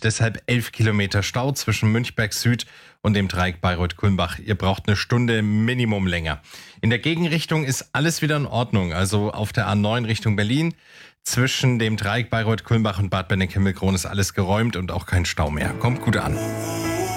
Deshalb 11 Kilometer Stau zwischen Münchberg Süd und dem Dreieck Bayreuth-Kulmbach. Ihr braucht eine Stunde Minimum länger. In der Gegenrichtung ist alles wieder in Ordnung. Also auf der A9 Richtung Berlin zwischen dem Dreieck Bayreuth-Kulmbach und Bad Benneck-Himmelkron ist alles geräumt und auch kein Stau mehr. Kommt gut an.